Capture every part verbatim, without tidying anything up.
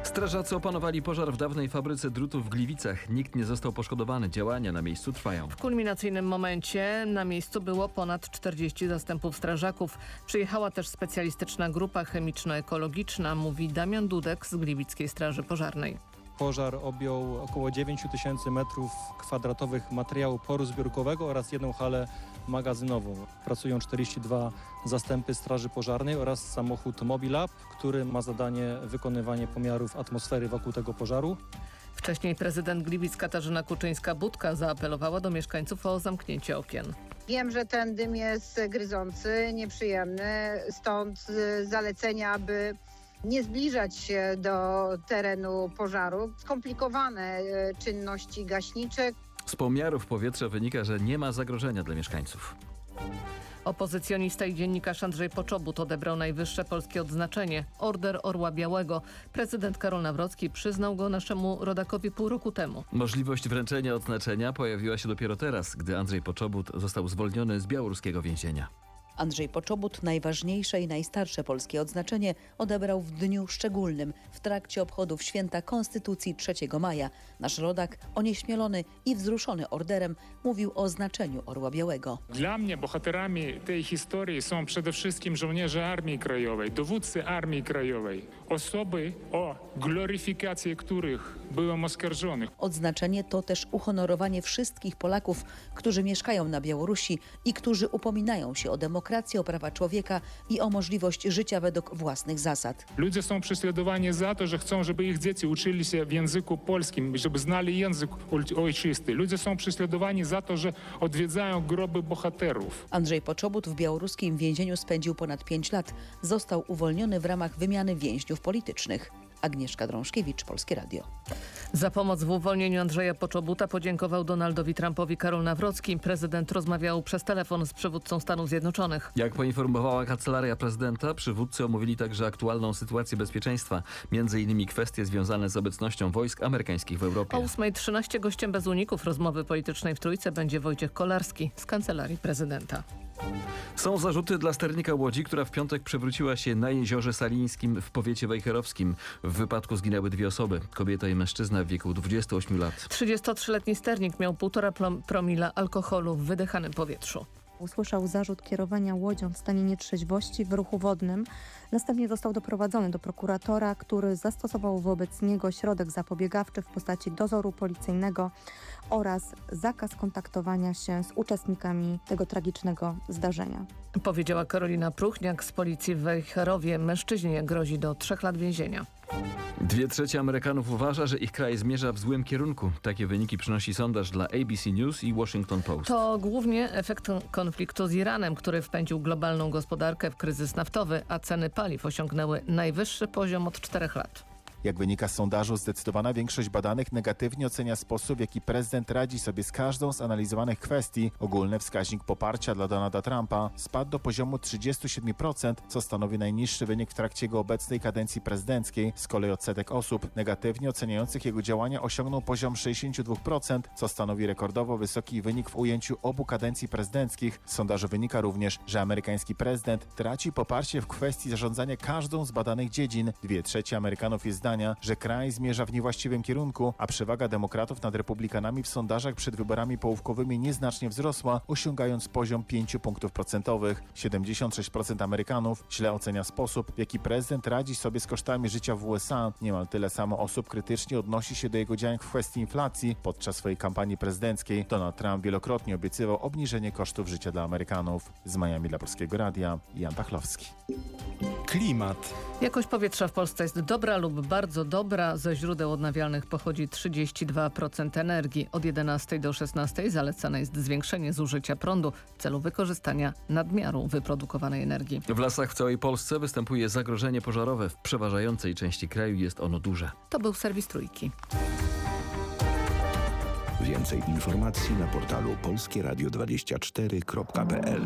Strażacy opanowali pożar w dawnej fabryce drutów w Gliwicach. Nikt nie został poszkodowany. Działania na miejscu trwają. W kulminacyjnym momencie na miejscu było ponad czterdzieści zastępów strażaków. Przyjechała też specjalistyczna grupa chemiczno-ekologiczna, mówi Damian Dudek z Gliwickiej Straży Pożarnej. Pożar objął około dziewięć tysięcy metrów kwadratowych materiału poru zbiorkowego oraz jedną halę magazynową. Pracują czterdzieści dwa zastępy straży pożarnej oraz samochód Mobilab, który ma zadanie wykonywanie pomiarów atmosfery wokół tego pożaru. Wcześniej prezydent Gliwic Katarzyna Kuczyńska-Budka zaapelowała do mieszkańców o zamknięcie okien. Wiem, że ten dym jest gryzący, nieprzyjemny, stąd zalecenia, aby nie zbliżać się do terenu pożaru. Skomplikowane czynności gaśnicze. Z pomiarów powietrza wynika, że nie ma zagrożenia dla mieszkańców. Opozycjonista i dziennikarz Andrzej Poczobut odebrał najwyższe polskie odznaczenie – Order Orła Białego. Prezydent Karol Nawrocki przyznał go naszemu rodakowi pół roku temu. Możliwość wręczenia odznaczenia pojawiła się dopiero teraz, gdy Andrzej Poczobut został zwolniony z białoruskiego więzienia. Andrzej Poczobut najważniejsze i najstarsze polskie odznaczenie odebrał w dniu szczególnym, w trakcie obchodów Święta Konstytucji trzeciego maja. Nasz rodak, onieśmielony i wzruszony orderem, mówił o znaczeniu Orła Białego. Dla mnie bohaterami tej historii są przede wszystkim żołnierze Armii Krajowej, dowódcy Armii Krajowej, osoby, o gloryfikację których byłem oskarżony. Odznaczenie to też uhonorowanie wszystkich Polaków, którzy mieszkają na Białorusi i którzy upominają się o demokrację, o prawa człowieka i o możliwość życia według własnych zasad. Ludzie są prześladowani za to, że chcą, żeby ich dzieci uczyli się w języku polskim, żeby znali język ojczysty. Ludzie są prześladowani za to, że odwiedzają groby bohaterów. Andrzej Poczobut w białoruskim więzieniu spędził ponad pięć lat. Został uwolniony w ramach wymiany więźniów politycznych. Agnieszka Drążkiewicz, Polskie Radio. Za pomoc w uwolnieniu Andrzeja Poczobuta podziękował Donaldowi Trumpowi Karol Nawrocki. Prezydent rozmawiał przez telefon z przywódcą Stanów Zjednoczonych. Jak poinformowała kancelaria prezydenta, przywódcy omówili także aktualną sytuację bezpieczeństwa, między innymi kwestie związane z obecnością wojsk amerykańskich w Europie. O ósmej trzynaście gościem bez uników rozmowy politycznej w Trójce będzie Wojciech Kolarski z kancelarii prezydenta. Są zarzuty dla sternika łodzi, która w piątek przewróciła się na jeziorze Salińskim w powiecie wejherowskim. W wypadku zginęły dwie osoby, kobieta i mężczyzna w wieku dwudziestu ośmiu lat. trzydziestotrzyletni sternik miał półtora promila alkoholu w wydychanym powietrzu. Usłyszał zarzut kierowania łodzią w stanie nietrzeźwości w ruchu wodnym. Następnie został doprowadzony do prokuratora, który zastosował wobec niego środek zapobiegawczy w postaci dozoru policyjnego oraz zakaz kontaktowania się z uczestnikami tego tragicznego zdarzenia. Powiedziała Karolina Pruchniak z policji w Wejherowie. Mężczyźnie grozi do trzech lat więzienia. Dwie trzecie Amerykanów uważa, że ich kraj zmierza w złym kierunku. Takie wyniki przynosi sondaż dla A B C News i Washington Post. To głównie efekt konfliktu z Iranem, który wpędził globalną gospodarkę w kryzys naftowy, a ceny paliw osiągnęły najwyższy poziom od czterech lat. Jak wynika z sondażu, zdecydowana większość badanych negatywnie ocenia sposób, w jaki prezydent radzi sobie z każdą z analizowanych kwestii. Ogólny wskaźnik poparcia dla Donalda Trumpa spadł do poziomu trzydziestu siedmiu procent, co stanowi najniższy wynik w trakcie jego obecnej kadencji prezydenckiej. Z kolei odsetek osób negatywnie oceniających jego działania osiągnął poziom sześćdziesiąt dwa procent, co stanowi rekordowo wysoki wynik w ujęciu obu kadencji prezydenckich. Z sondażu wynika również, że amerykański prezydent traci poparcie w kwestii zarządzania każdą z badanych dziedzin. Dwie trzecie Amerykanów jest zdania, że kraj zmierza w niewłaściwym kierunku, a przewaga demokratów nad republikanami w sondażach przed wyborami połówkowymi nieznacznie wzrosła, osiągając poziom pięciu punktów procentowych. siedemdziesiąt sześć procent Amerykanów źle ocenia sposób, w jaki prezydent radzi sobie z kosztami życia w U S A. Niemal tyle samo osób krytycznie odnosi się do jego działań w kwestii inflacji. Podczas swojej kampanii prezydenckiej Donald Trump wielokrotnie obiecywał obniżenie kosztów życia dla Amerykanów. Z Miami dla Polskiego Radia, Jan Pachlowski. Klimat. Jakość powietrza w Polsce jest dobra lub bardzo dobra. Ze źródeł odnawialnych pochodzi trzydzieści dwa procent energii. Od jedenastej do szesnastej zalecane jest zwiększenie zużycia prądu w celu wykorzystania nadmiaru wyprodukowanej energii. W lasach w całej Polsce występuje zagrożenie pożarowe. W przeważającej części kraju jest ono duże. To był serwis Trójki. Więcej informacji na portalu polskie radio dwadzieścia cztery kropka p l.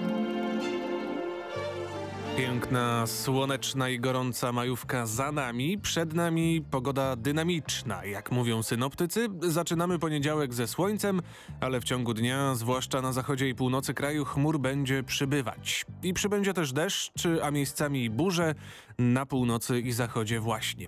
Piękna, słoneczna i gorąca majówka za nami. Przed nami pogoda dynamiczna. Jak mówią synoptycy, zaczynamy poniedziałek ze słońcem, ale w ciągu dnia, zwłaszcza na zachodzie i północy kraju, chmur będzie przybywać. I przybędzie też deszcz, a miejscami burze na północy i zachodzie właśnie.